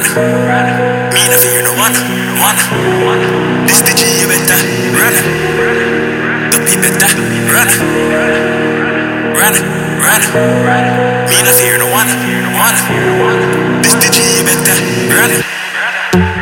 Me no fear no one, This the G you better run. The people better run. Run. Me no fear no one,